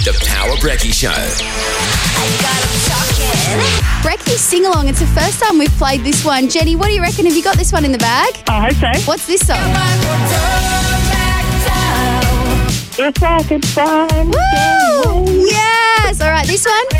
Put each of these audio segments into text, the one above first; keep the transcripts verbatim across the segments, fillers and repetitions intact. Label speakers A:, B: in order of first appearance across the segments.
A: The Power Brekkie Show.
B: Brekkie Sing Along. It's the first time we've played this one. Jenny, what do you reckon? Have you got this one in the bag?
C: I hope so.
B: What's this song?
C: If I could find
B: Woo! Yes! All right, this one?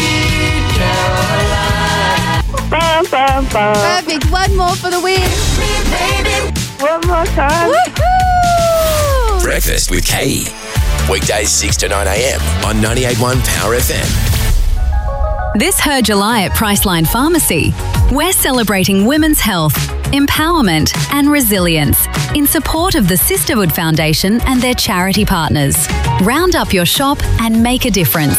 C: Bum, bum, bum.
B: Perfect. One more for the win.
C: One more time.
B: Woohoo!
A: Breakfast with Katie. Weekdays six to nine a.m. on ninety-eight point one Power F M.
D: This Her July at Priceline Pharmacy. We're celebrating women's health, empowerment and resilience in support of the Sisterhood Foundation and their charity partners. Round up your shop and make a difference.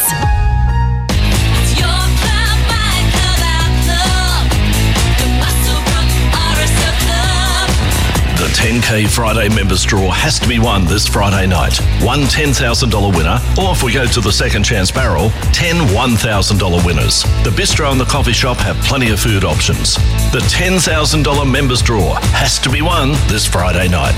E: The ten K Friday members draw has to be won this Friday night. One ten thousand dollars winner, or if we go to the second chance barrel, ten one thousand dollars winners. The bistro and the coffee shop have plenty of food options. The ten thousand dollars members draw has to be won this Friday night.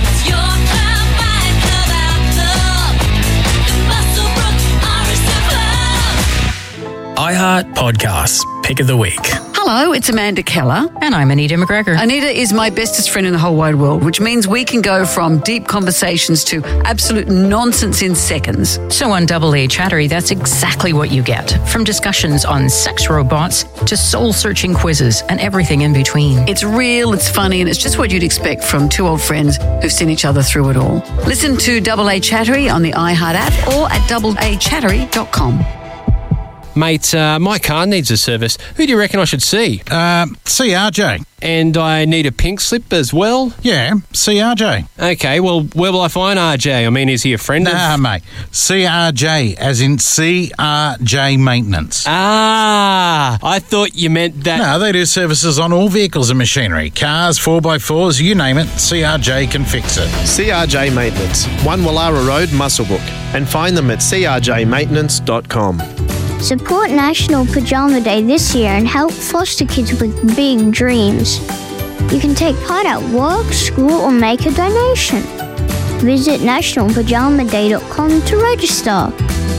F: iHeart Podcasts, Pick of the Week.
G: Hello, it's Amanda Keller.
H: And I'm Anita McGregor.
G: Anita is my bestest friend in the whole wide world, which means we can go from deep conversations to absolute nonsense in seconds.
H: So on Double A Chattery, that's exactly what you get. From discussions on sex robots to soul-searching quizzes and everything in between.
G: It's real, it's funny, and it's just what you'd expect from two old friends who've seen each other through it all. Listen to Double A Chattery on the iHeart app or at double a chattery dot com.
F: Mate, uh, my car needs a service. Who do you reckon I should see?
I: Uh, C R J.
F: And I need a pink slip as well?
I: Yeah, C R J.
F: Okay, well, where will I find R J? I mean, is he a friend
I: Nah,
F: of...
I: mate. C R J, as in C R J Maintenance.
F: Ah, I thought you meant that...
I: No, they do services on all vehicles and machinery. Cars, four by fours, you name it, C R J can fix it.
J: C R J Maintenance, one Wallara Road, Muswellbrook. And find them at c r j maintenance dot com.
K: Support National Pajama Day this year and help foster kids with big dreams. You can take part at work, school, or make a donation. Visit national pajama day dot com to register.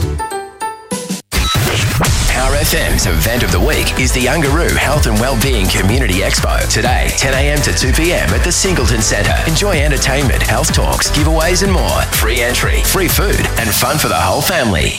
A: Power F M's event of the week is the Ungaroo Health and Wellbeing Community Expo. Today, ten a.m. to two p.m. at the Singleton Centre. Enjoy entertainment, health talks, giveaways and more. Free entry, free food and fun for the whole family.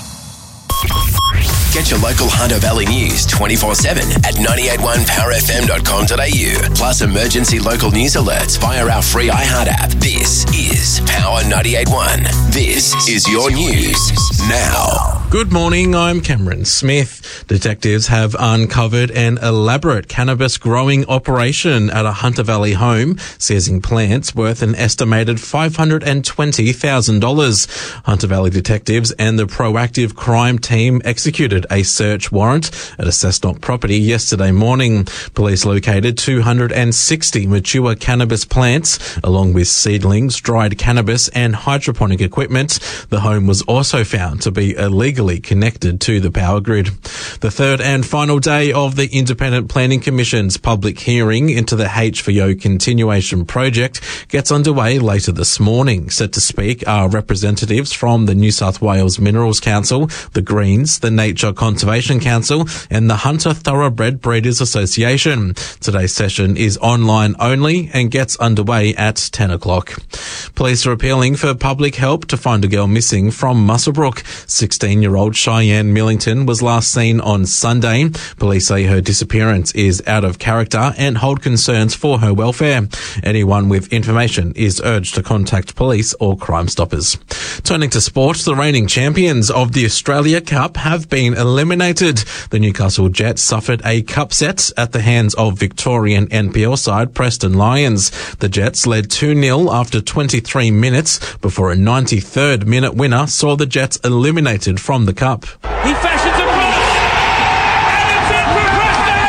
A: Get your local Hunter Valley news twenty-four seven at nine eight one power f m dot com dot a u. Plus emergency local news alerts via our free iHeart app. This is Power ninety-eight point one. This is your news now.
L: Good morning, I'm Cameron Smith. Detectives have uncovered an elaborate cannabis growing operation at a Hunter Valley home, seizing plants worth an estimated five hundred twenty thousand dollars. Hunter Valley detectives and the Proactive Crime Team executed a search warrant at a Cessnock property yesterday morning. Police located two hundred sixty mature cannabis plants, along with seedlings, dried cannabis and hydroponic equipment. The home was also found to be illegally connected to the power grid. The third and final day of the Independent Planning Commission's public hearing into the H V O continuation project gets underway later this morning. Set to speak are representatives from the New South Wales Minerals Council, the Greens, the Nature Conservation Council and the Hunter Thoroughbred Breeders Association. Today's session is online only and gets underway at ten o'clock. Police are appealing for public help to find a girl missing from Muswellbrook. sixteen-year-old Cheyenne Millington was last seen on Sunday. Police say her disappearance is out of character and hold concerns for her welfare. Anyone with information is urged to contact police or Crime Stoppers. Turning to sport, the reigning champions of the Australia Cup have been eliminated. The Newcastle Jets suffered a cup set at the hands of Victorian N P L side Preston Lions. The Jets led two nil after twenty-three minutes before a ninety-third minute winner saw the Jets eliminated from the cup.
M: He fashions a cross, and it's in for Preston!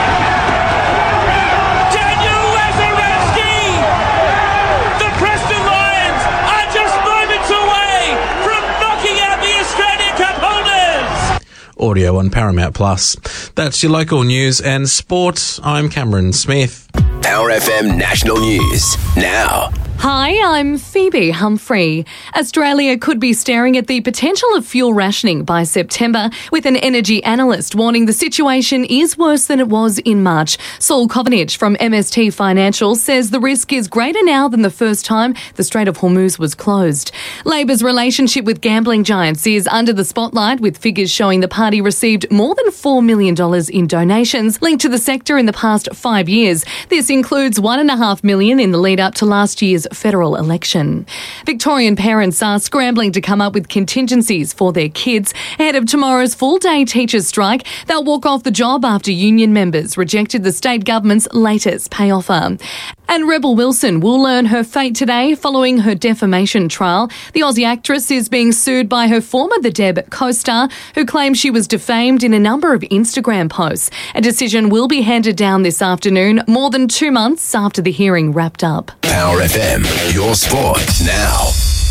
M: Daniel Lazarevsky! The Preston Lions are just moments away from knocking out the Australian Cup holders!
L: Audio on Paramount Plus. That's your local news and sport. I'm Cameron Smith.
A: Power F M National News now.
N: Hi, I'm Phoebe Humphrey. Australia could be staring at the potential of fuel rationing by September, with an energy analyst warning the situation is worse than it was in March. Saul Covenage from M S T Financial says the risk is greater now than the first time the Strait of Hormuz was closed. Labor's relationship with gambling giants is under the spotlight, with figures showing the party received more than four million dollars in donations linked to the sector in the past five years. This includes one point five million dollars in the lead up to last year's federal election. Victorian parents are scrambling to come up with contingencies for their kids ahead of tomorrow's full-day teachers' strike. They'll walk off the job after union members rejected the state government's latest pay offer. And Rebel Wilson will learn her fate today following her defamation trial. The Aussie actress is being sued by her former The Deb co-star, who claims she was defamed in a number of Instagram posts. A decision will be handed down this afternoon, more than two months after the hearing wrapped up.
A: Power F M, your sport now.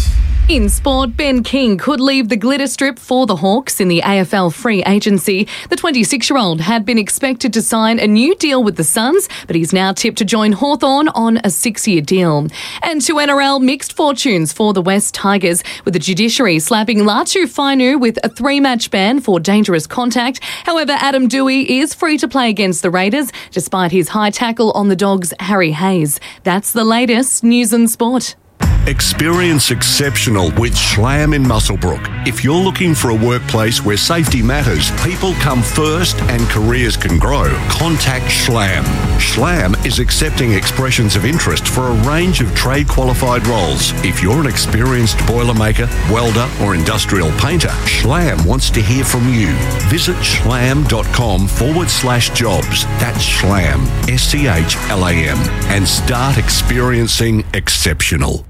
N: In sport, Ben King could leave the glitter strip for the Hawks in the A F L free agency. The twenty-six-year-old had been expected to sign a new deal with the Suns, but he's now tipped to join Hawthorn on a six-year deal. And to N R L, mixed fortunes for the West Tigers, with the judiciary slapping Latu Fainu with a three-match ban for dangerous contact. However, Adam Dewey is free to play against the Raiders, despite his high tackle on the Dogs' Harry Hayes. That's the latest news and sport.
O: Experience exceptional with Schlam in Muswellbrook. If you're looking for a workplace where safety matters, people come first and careers can grow, contact Schlam. Schlam is accepting expressions of interest for a range of trade qualified roles. If you're an experienced boilermaker, welder or industrial painter, Schlam wants to hear from you. Visit schlam.com forward slash jobs. That's Schlam, S C H L A M, and start experiencing exceptional.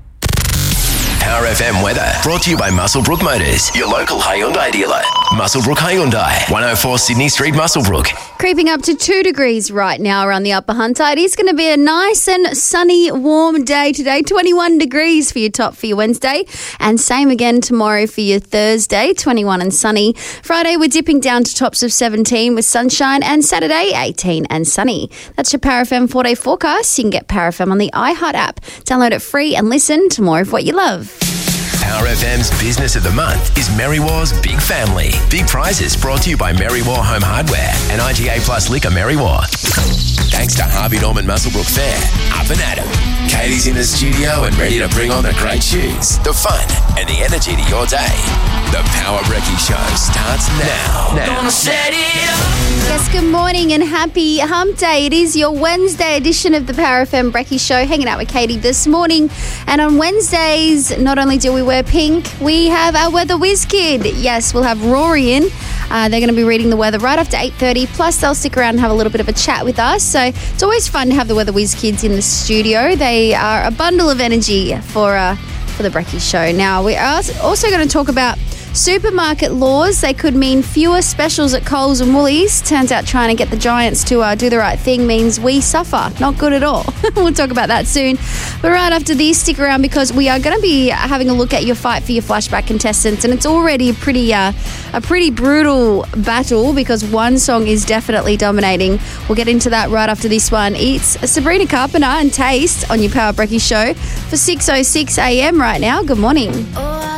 A: Power F M weather brought to you by Muswellbrook Motors, your local Hyundai dealer. Muswellbrook Hyundai, one oh four Sydney Street, Muswellbrook.
B: Creeping up to two degrees right now around the Upper Hunter. It is going to be a nice and sunny, warm day today. twenty-one degrees for your top for your Wednesday. And same again tomorrow for your Thursday, twenty-one and sunny. Friday, we're dipping down to tops of seventeen with sunshine. And Saturday, eighteen and sunny. That's your Power F M four-day forecast. You can get Power F M on the iHeart app. Download it free and listen to more of what you love.
A: Power F M's Business of the Month is Merriwar's Big Family. Big prizes brought to you by Merriwar Home Hardware and I G A Plus Liquor Merriwar. Thanks to Harvey Norman Muswellbrook Fair. Up and at 'em. Katie's in the studio and ready to bring on the great tunes, the fun and the energy to your day. The Power Brekkie Show starts now. now.
B: Gonna set it up. Yes, good morning and happy hump day. It is your Wednesday edition of the Power F M Brekkie Show, hanging out with Katie this morning. And on Wednesdays, not only do we wear pink, we have our Weather Whiz Kid. Yes, we'll have Rory in. Uh, they're going to be reading the weather right after eight thirty. Plus, they'll stick around and have a little bit of a chat with us. So it's always fun to have the Weather Whiz Kids in the studio. They are a bundle of energy for uh, for the Brekkie Show. Now, we are also going to talk about supermarket laws. They could mean fewer specials at Coles and Woolies. Turns out trying to get the giants to uh, do the right thing means we suffer. Not good at all. We'll talk about that soon. But right after this, stick around because we are going to be having a look at your fight for your flashback contestants, and it's already a pretty, uh, a pretty brutal battle because one song is definitely dominating. We'll get into that right after this one. It's Sabrina Carpenter and Taste on your Power Brekkie Show for six oh six a.m. right now. Good morning.